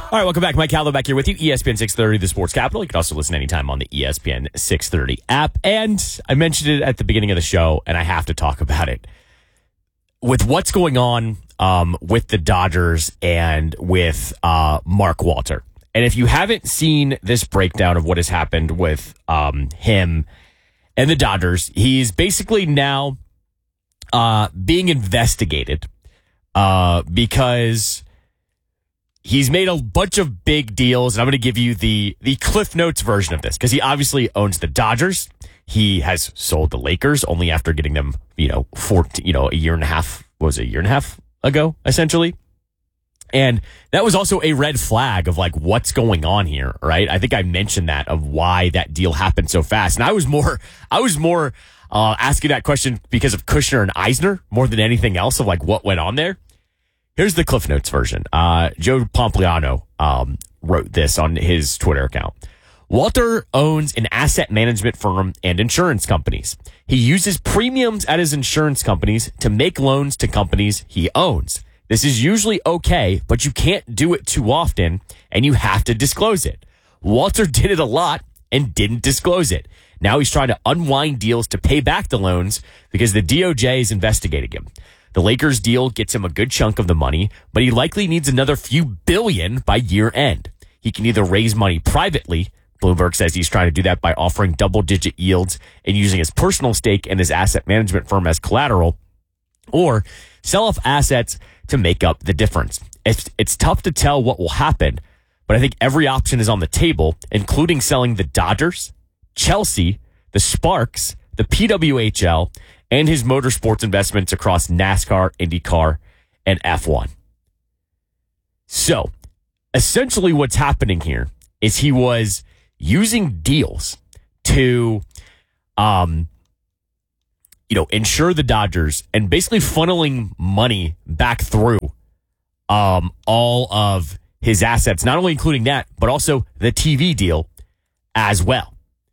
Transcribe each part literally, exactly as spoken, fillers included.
All right, welcome back. Mike Callow back here with you. E S P N six thirty, the Sports Capital. You can also listen anytime on the E S P N six thirty app. And I mentioned it at the beginning of the show, and I have to talk about it. With what's going on um, with the Dodgers and with uh, Mark Walter. And if you haven't seen this breakdown of what has happened with um, him and the Dodgers, he's basically now uh, being investigated uh, because he's made a bunch of big deals. And I'm going to give you the, the Cliff Notes version of this because he obviously owns the Dodgers. He has sold the Lakers only after getting them, you know, fourteen, you know, a year and a half, what was it, a year and a half ago, essentially. And that was also a red flag of like, what's going on here, right? I think I mentioned that of why that deal happened so fast. And I was more, I was more uh, asking that question because of Kushner and Eisner more than anything else of like what went on there. Here's the Cliff Notes version. Uh, Joe Pompliano um, wrote this on his Twitter account. Walter owns an asset management firm and insurance companies. He uses premiums at his insurance companies to make loans to companies he owns. This is usually okay, but you can't do it too often, and you have to disclose it. Walter did it a lot and didn't disclose it. Now he's trying to unwind deals to pay back the loans because the D O J is investigating him. The Lakers deal gets him a good chunk of the money, but he likely needs another few billion by year end. He can either raise money privately. Bloomberg says he's trying to do that by offering double-digit yields and using his personal stake in his asset management firm as collateral, or sell off assets to make up the difference. It's, it's tough to tell what will happen, but I think every option is on the table, including selling the Dodgers, Chelsea, the Sparks, the P W H L, and his motorsports investments across NASCAR, IndyCar, and F one. So, essentially what's happening here is he was using deals to, um, you know, insure the Dodgers and basically funneling money back through um, all of his assets, not only including that, but also the T V deal as well.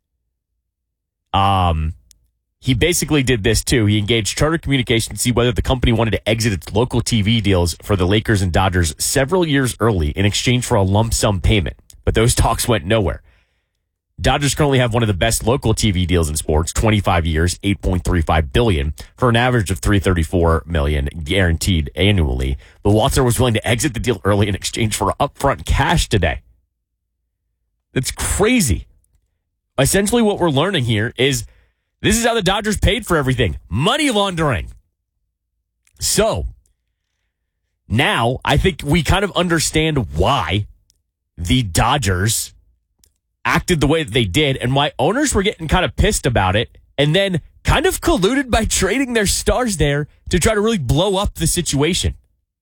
Um, he basically did this too. He engaged Charter Communications to see whether the company wanted to exit its local T V deals for the Lakers and Dodgers several years early in exchange for a lump sum payment. But those talks went nowhere. Dodgers currently have one of the best local T V deals in sports, twenty-five years, eight point three five billion dollars for an average of three hundred thirty-four million dollars guaranteed annually. But Walter was willing to exit the deal early in exchange for upfront cash today. That's crazy. Essentially what we're learning here is this is how the Dodgers paid for everything. Money laundering. So now I think we kind of understand why the Dodgers acted the way that they did and why owners were getting kind of pissed about it and then kind of colluded by trading their stars there to try to really blow up the situation.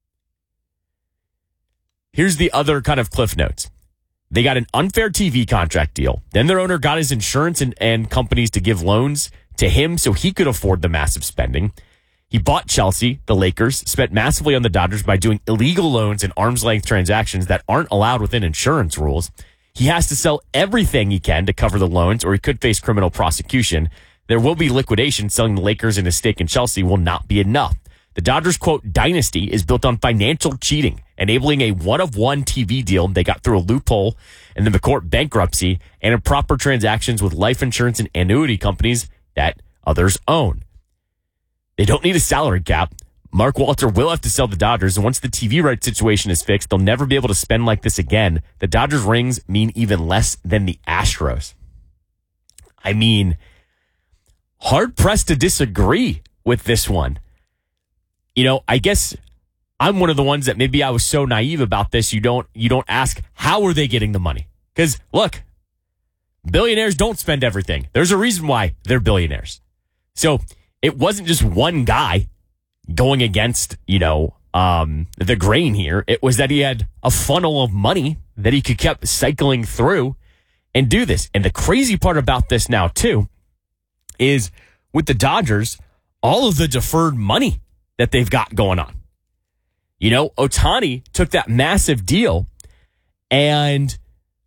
Here's the other kind of Cliff Notes. They got an unfair T V contract deal. Then their owner got his insurance and, and companies to give loans to him so he could afford the massive spending. He bought Chelsea, the Lakers, spent massively on the Dodgers by doing illegal loans and arm's length transactions that aren't allowed within insurance rules. He has to sell everything he can to cover the loans or he could face criminal prosecution. There will be liquidation. Selling the Lakers and his stake in Chelsea will not be enough. The Dodgers, quote, dynasty is built on financial cheating, enabling a one-of-one T V deal they got through a loophole and the McCourt bankruptcy and improper transactions with life insurance and annuity companies that others own. They don't need a salary cap. Mark Walter will have to sell the Dodgers, and once the T V rights situation is fixed, they'll never be able to spend like this again. The Dodgers rings mean even less than the Astros. I mean, hard-pressed to disagree with this one. You know, I guess I'm one of the ones that maybe I was so naive about this, you don't you don't ask, how are they getting the money? Because, look, billionaires don't spend everything. There's a reason why they're billionaires. So it wasn't just one guy going against, you know, um, the grain here. It was that he had a funnel of money that he could keep cycling through and do this. And the crazy part about this now, too, is with the Dodgers, all of the deferred money that they've got going on. You know, Ohtani took that massive deal and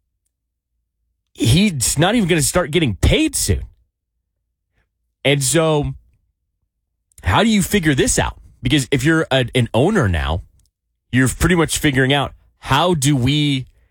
he's not even going to start getting paid soon. And so how do you figure this out? Because if you're a, an owner now, you're pretty much figuring out how do we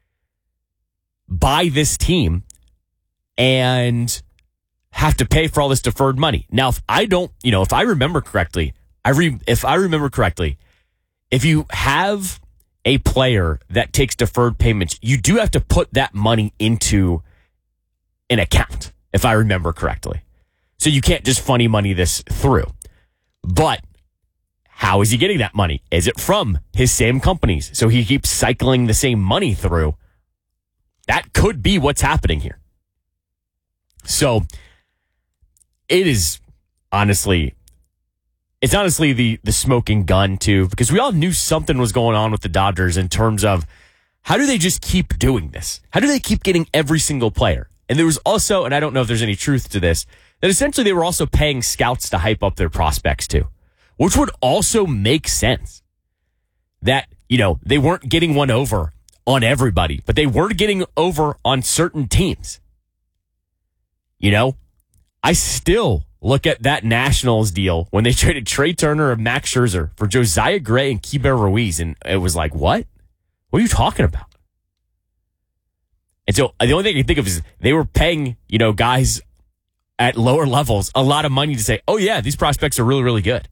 buy this team and have to pay for all this deferred money. Now, if I don't, you know, if I remember correctly, I re, if I remember correctly, if you have a player that takes deferred payments, you do have to put that money into an account, if I remember correctly. So you can't just funny money this through. But how is he getting that money? Is it from his same companies? So he keeps cycling the same money through. That could be what's happening here. So it is honestly, it's honestly the, the smoking gun too, because we all knew something was going on with the Dodgers in terms of how do they just keep doing this? How do they keep getting every single player? And there was also, and I don't know if there's any truth to this, that essentially they were also paying scouts to hype up their prospects too, which would also make sense. That, you know, they weren't getting one over on everybody, but they were getting over on certain teams. You know, I still look at that Nationals deal when they traded Trey Turner and Max Scherzer for Josiah Gray and Keibert Ruiz, and it was like, what? What are you talking about? And so the only thing I can think of is they were paying, you know, guys at lower levels a lot of money to say, oh yeah, these prospects are really, really good.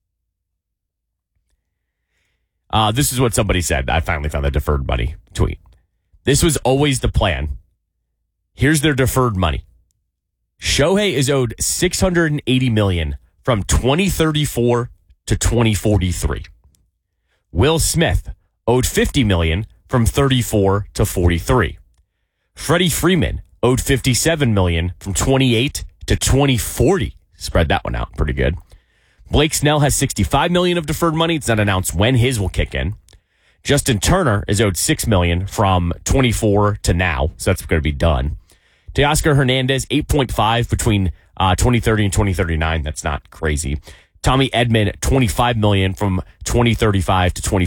Uh, this is what somebody said. I finally found the deferred money tweet. This was always the plan. Here's their deferred money. Shohei is owed six hundred eighty million dollars from twenty thirty-four to twenty forty-three. Will Smith owed fifty million dollars from thirty-four to forty-three. Freddie Freeman owed fifty-seven million dollars from twenty-eight to twenty forty. Spread that one out pretty good. Blake Snell has sixty-five million dollars of deferred money. It's not announced when his will kick in. Justin Turner is owed six million dollars from twenty-four to now, so that's going to be done. Teoscar Hernandez, eight point five between uh, twenty thirty and twenty thirty-nine. That's not crazy. Tommy Edman, twenty-five million dollars from twenty thirty-five to twenty